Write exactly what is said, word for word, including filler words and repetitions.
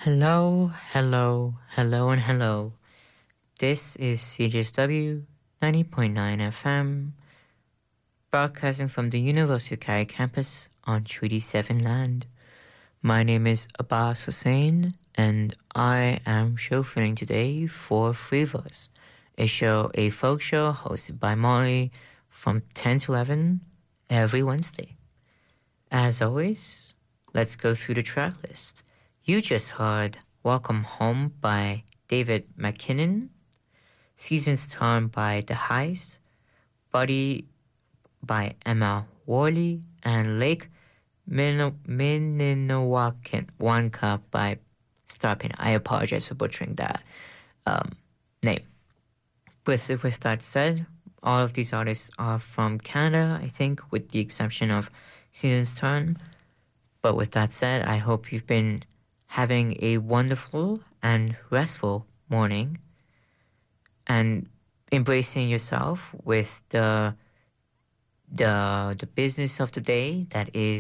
Hello, hello, hello, and hello. This is C J S W ninety point nine F M, broadcasting from the University of Cary campus on Treaty seven land. My name is Abbas Hussain, and I am chauffeuring today for Free Verse, a show, a folk show hosted by Molly from ten to eleven every Wednesday. As always, let's go through the track list. You just heard Welcome Home by David McKinnon, Seasons Turn by The Heist, Buddy by Emma Worley, and Lake Minnewanka by Starpin. I apologize for butchering that um, name. With, with that said, all of these artists are from Canada, I think, with the exception of Seasons Turn. But with that said, I hope you've been having a wonderful and restful morning and embracing yourself with the the the business of the day that is